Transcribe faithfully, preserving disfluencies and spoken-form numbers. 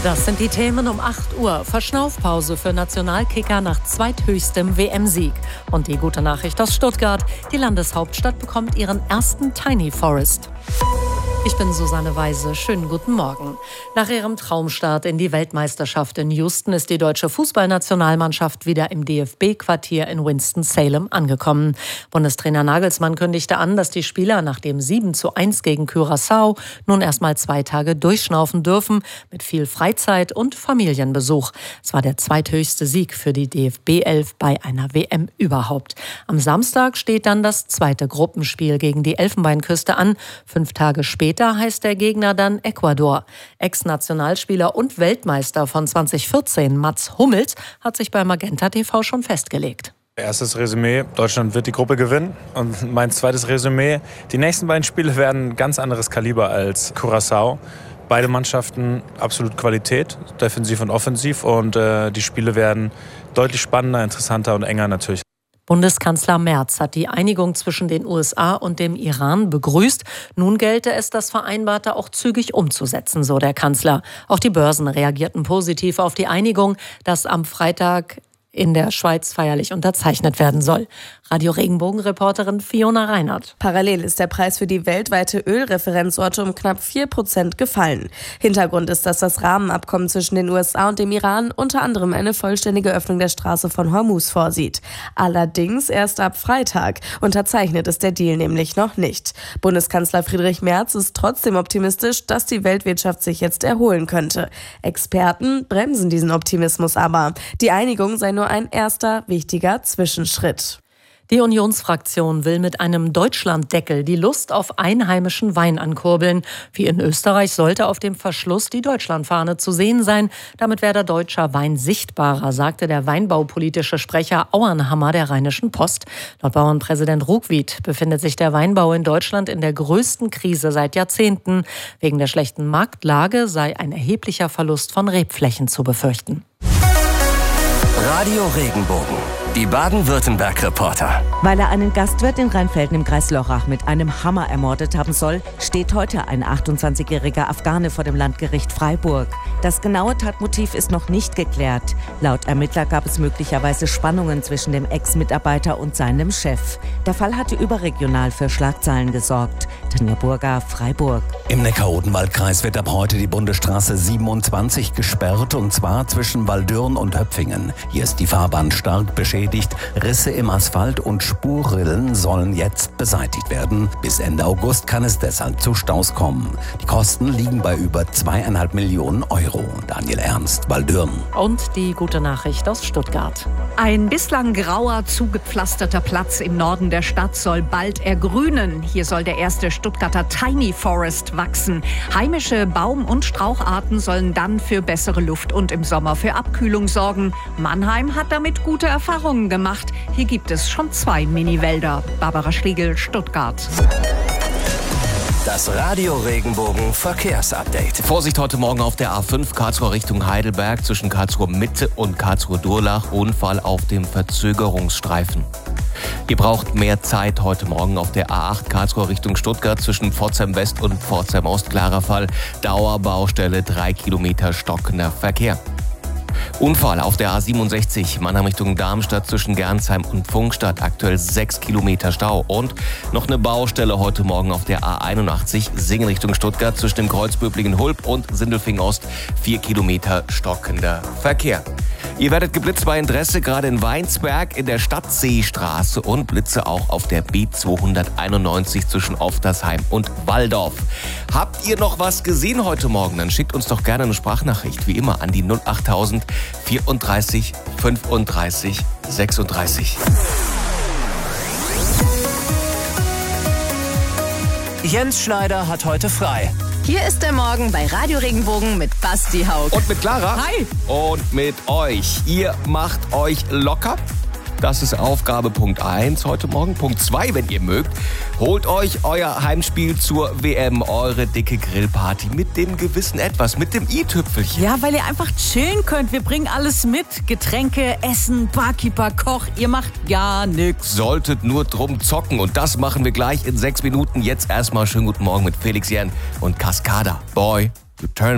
Das sind die Themen um acht Uhr. Verschnaufpause für Nationalkicker nach zweithöchstem W M-Sieg. Und die gute Nachricht aus Stuttgart: Die Landeshauptstadt bekommt ihren ersten Tiny Forest. Ich bin Susanne Weise. Schönen guten Morgen. Nach ihrem Traumstart in die Weltmeisterschaft in Houston ist die deutsche Fußballnationalmannschaft wieder im D F B-Quartier in Winston-Salem angekommen. Bundestrainer Nagelsmann kündigte an, dass die Spieler nach dem sieben zu eins gegen Curaçao nun erstmal zwei Tage durchschnaufen dürfen, mit viel Freizeit und Familienbesuch. Es war der zweithöchste Sieg für die D F B-Elf bei einer W M überhaupt. Am Samstag steht dann das zweite Gruppenspiel gegen die Elfenbeinküste an. Fünf Tage später heißt der Gegner dann Ecuador. Ex-Nationalspieler und Weltmeister von zwanzig vierzehn, Mats Hummels, hat sich bei Magenta T V schon festgelegt. Erstes Resümee: Deutschland wird die Gruppe gewinnen. Und mein zweites Resümee: Die nächsten beiden Spiele werden ein ganz anderes Kaliber als Curaçao. Beide Mannschaften absolut Qualität, defensiv und offensiv. Und äh, die Spiele werden deutlich spannender, interessanter und enger natürlich. Bundeskanzler Merz hat die Einigung zwischen den U S A und dem Iran begrüßt. Nun gelte es, das Vereinbarte auch zügig umzusetzen, so der Kanzler. Auch die Börsen reagierten positiv auf die Einigung, dass am Freitag in der Schweiz feierlich unterzeichnet werden soll. Radio Regenbogen-Reporterin Fiona Reinhardt. Parallel ist der Preis für die weltweite Ölreferenzsorte um knapp vier Prozent gefallen. Hintergrund ist, dass das Rahmenabkommen zwischen den U S A und dem Iran unter anderem eine vollständige Öffnung der Straße von Hormuz vorsieht. Allerdings erst ab Freitag. Unterzeichnet ist der Deal nämlich noch nicht. Bundeskanzler Friedrich Merz ist trotzdem optimistisch, dass die Weltwirtschaft sich jetzt erholen könnte. Experten bremsen diesen Optimismus aber. Die Einigung sei nur ein erster wichtiger Zwischenschritt. Die Unionsfraktion will mit einem Deutschlanddeckel die Lust auf einheimischen Wein ankurbeln. Wie in Österreich sollte auf dem Verschluss die Deutschlandfahne zu sehen sein. Damit werde deutscher Wein sichtbarer, sagte der weinbaupolitische Sprecher Auernhammer der Rheinischen Post. Laut Bauernpräsident Ruckwied befindet sich der Weinbau in Deutschland in der größten Krise seit Jahrzehnten. Wegen der schlechten Marktlage sei ein erheblicher Verlust von Rebflächen zu befürchten. Radio Regenbogen, die Baden-Württemberg-Reporter. Weil er einen Gastwirt in Rheinfelden im Kreis Lörrach mit einem Hammer ermordet haben soll, steht heute ein achtundzwanzigjähriger Afghane vor dem Landgericht Freiburg. Das genaue Tatmotiv ist noch nicht geklärt. Laut Ermittler gab es möglicherweise Spannungen zwischen dem Ex-Mitarbeiter und seinem Chef. Der Fall hatte überregional für Schlagzeilen gesorgt. Tanja Burger, Freiburg. Im Neckar-Odenwald-Kreis wird ab heute die Bundesstraße siebenundzwanzig gesperrt, und zwar zwischen Waldürn und Höpfingen. Hier ist die Fahrbahn stark beschädigt. Risse im Asphalt und Spurrillen sollen jetzt beseitigt werden. Bis Ende August kann es deshalb zu Staus kommen. Die Kosten liegen bei über zweieinhalb Millionen Euro. Daniel Ernst, Waldürn. Und die gute Nachricht aus Stuttgart. Ein bislang grauer, zugepflasterter Platz im Norden der Stadt soll bald ergrünen. Hier soll der erste Stuttgarter Tiny Forest wachsen. Heimische Baum- und Straucharten sollen dann für bessere Luft und im Sommer für Abkühlung sorgen. Mannheim hat damit gute Erfahrungen gemacht. Hier gibt es schon zwei Mini-Wälder. Barbara Schlegel, Stuttgart. Das Radio Regenbogen Verkehrsupdate. Vorsicht heute Morgen auf der A fünf Karlsruhe Richtung Heidelberg zwischen Karlsruhe Mitte und Karlsruhe Durlach. Unfall auf dem Verzögerungsstreifen. Ihr braucht mehr Zeit heute Morgen auf der A acht Karlsruhe Richtung Stuttgart zwischen Pforzheim West und Pforzheim Ost. Klarer Fall. Dauerbaustelle, drei Kilometer stockender Verkehr. Unfall auf der A siebenundsechzig Mannheim Richtung Darmstadt zwischen Gernsheim und Pfungstadt. Aktuell sechs Kilometer Stau. Und noch eine Baustelle heute Morgen auf der A einundachtzig Singen Richtung Stuttgart zwischen dem Kreuz Böblingen-Hulb und Sindelfingen Ost. vier Kilometer stockender Verkehr. Ihr werdet geblitzt bei Interesse, gerade in Weinsberg in der Stadtseestraße, und Blitze auch auf der B zweihunderteinundneunzig zwischen Oftersheim und Walldorf. Habt ihr noch was gesehen heute Morgen? Dann schickt uns doch gerne eine Sprachnachricht, wie immer, an die null achttausend vierunddreißig fünfunddreißig sechsunddreißig. Jens Schneider hat heute frei. Hier ist der Morgen bei Radio Regenbogen mit Basti Haug. Und mit Clara. Hi. Und mit euch. Ihr macht euch locker. Das ist Aufgabe Punkt eins heute Morgen. Punkt zwei, wenn ihr mögt, holt euch euer Heimspiel zur W M, eure dicke Grillparty mit dem gewissen Etwas, mit dem i-Tüpfelchen. Ja, weil ihr einfach chillen könnt. Wir bringen alles mit. Getränke, Essen, Barkeeper, Koch. Ihr macht gar nichts. Solltet nur drum zocken, und das machen wir gleich in sechs Minuten. Jetzt erstmal schönen guten Morgen mit Felix Jähn und Cascada. Boy, you turn